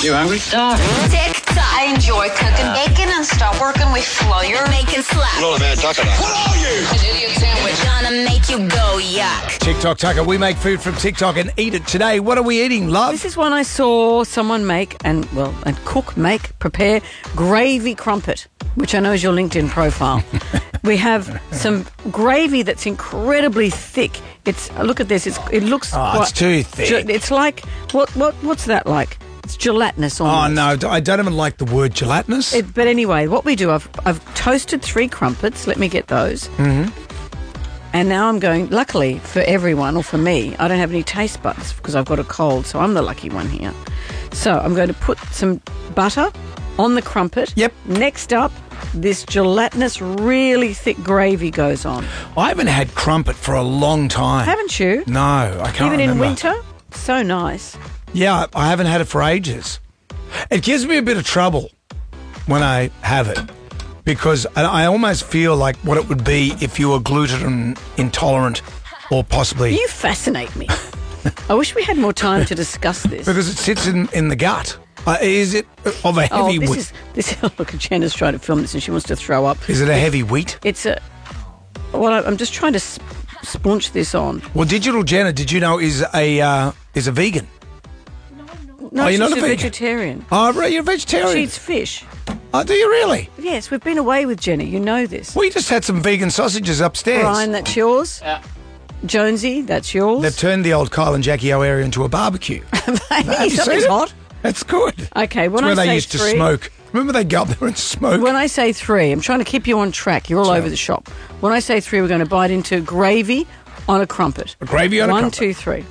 You hungry? TikTok. I enjoy cooking bacon and stop working with flour. Making slap. Not a bad taco. What are you? An idiot sandwich. Gonna make you go yuck. TikTok Tucker, we make food from TikTok and eat it today. What are we eating, love? This is one I saw someone make and prepare gravy crumpet, which I know is your LinkedIn profile. We have some gravy that's incredibly thick. Look at this. It looks. It's too thick. It's like what's that like? It's gelatinous almost. Oh no, I don't even like the word gelatinous. But anyway, what we do, I've toasted 3 crumpets. Let me get those. Mm-hmm. And now I'm going. Luckily for everyone, or for me, I don't have any taste buds because I've got a cold, so I'm the lucky one here. So I'm going to put some butter on the crumpet. Yep. Next up, this gelatinous, really thick gravy goes on. I haven't had crumpet for a long time. Haven't you? No, I can't Even remember. in winter? So nice. Yeah, I haven't had it for ages. It gives me a bit of trouble when I have it because I almost feel like what it would be if you were gluten intolerant or possibly... You fascinate me. I wish we had more time to discuss this. Because it sits in the gut. Is it of a heavy wheat? Look, Jenna's trying to film this and she wants to throw up. Is it a heavy wheat? I'm just trying to splunch this on. Well, Digital Jenna, did you know is a vegan? No, you're she's not a a vegan? vegetarian. Oh, right, you're a vegetarian. She eats fish. Oh, do you really? Yes, we've been away with Jenny. You know this. We just had some vegan sausages upstairs. Brian, that's yours. Yeah. Jonesy, that's yours. They've turned the old Kyle and Jackie O area into a barbecue. Have you seen Something's it? hot. That's good. Okay, It's when where I they say used 3, to smoke. Remember they go up there and smoke? When I say 3, I'm trying to keep you on track. You're all over the shop. When I say 3, we're going to bite into gravy on a crumpet. Gravy on a crumpet. 1, 2, 3.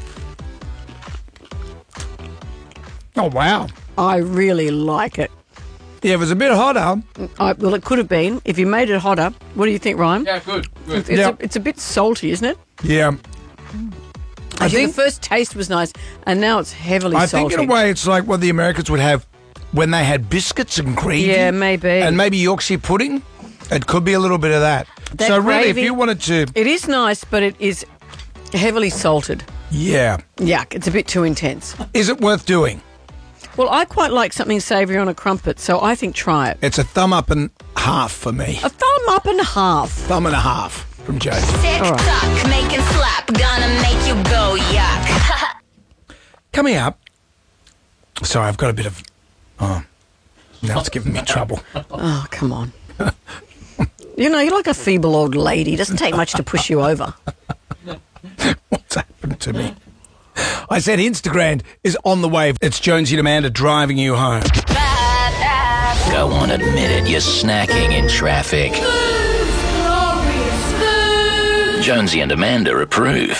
Oh, wow. I really like it. Yeah, it was a bit hotter. Well, it could have been. If you made it hotter, what do you think, Ryan? Yeah, good. It's a bit salty, isn't it? Yeah. I think the first taste was nice, and now it's heavily salty. I think in a way it's like what the Americans would have when they had biscuits and gravy. Yeah, maybe. And maybe Yorkshire pudding. It could be a little bit of that. So really, if you wanted to... It is nice, but it is heavily salted. Yeah. Yuck, it's a bit too intense. Is it worth doing? Well, I quite like something savoury on a crumpet, so I think try it. It's a thumb up and half for me. A thumb up and a half. Thumb and a half from Joe. TikTok. Making slap. Gonna make you go yuck. Coming up... Sorry, I've got a bit of... Oh, now it's giving me trouble. Oh, come on. You're like a feeble old lady. It doesn't take much to push you over. What's happened to me? I said Instagram is on the way. It's Jonesy and Amanda driving you home. Go on, admit it, you're snacking in traffic. Jonesy and Amanda approve.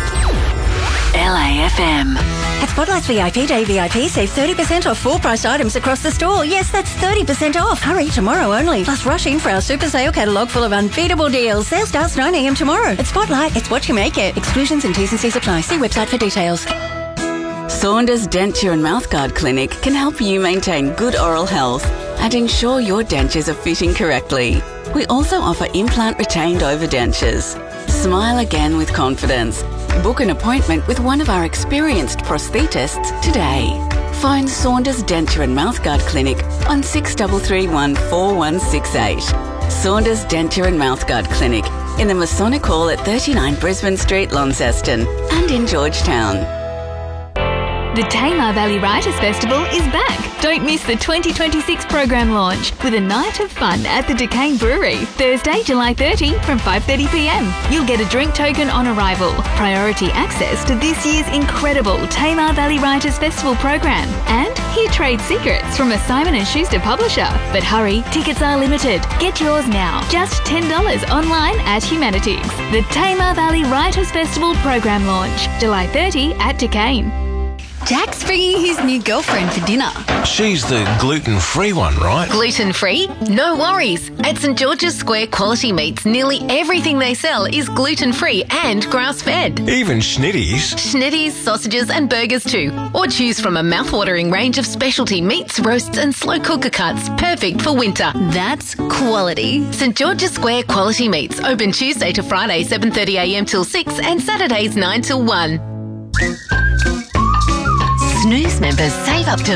LAFM. At Spotlight's VIP Day VIP, save 30% off full-priced items across the store. Yes, that's 30% off. Hurry, tomorrow only. Plus, rush in for our super sale catalogue full of unbeatable deals. Sale starts 9 a.m. tomorrow. At Spotlight, it's what you make it. Exclusions and T's and C's apply. See website for details. Saunders Denture and Mouthguard Clinic can help you maintain good oral health and ensure your dentures are fitting correctly. We also offer implant retained overdentures. Smile again with confidence. Book an appointment with one of our experienced prosthetists today. Phone Saunders Denture and Mouthguard Clinic on 6331 4168. Saunders Denture and Mouthguard Clinic in the Masonic Hall at 39 Brisbane Street, Launceston, and in Georgetown. The Tamar Valley Writers Festival is back. Don't miss the 2026 program launch with a night of fun at the Duquesne Brewery, Thursday, July 30 from 5:30pm. You'll get a drink token on arrival, priority access to this year's incredible Tamar Valley Writers Festival program, and hear trade secrets from a Simon & Schuster publisher. But hurry, tickets are limited. Get yours now. Just $10 online at Humanities. The Tamar Valley Writers Festival program launch, July 30 at Duquesne. Jack's bringing his new girlfriend for dinner. She's the gluten-free one, right? Gluten-free? No worries. At St George's Square Quality Meats, nearly everything they sell is gluten-free and grass-fed. Even schnitties. Schnitties, sausages and burgers too. Or choose from a mouth-watering range of specialty meats, roasts and slow cooker cuts, perfect for winter. That's quality. St George's Square Quality Meats, open Tuesday to Friday 7:30am till 6 and Saturdays 9 till 1. Snooze members save up to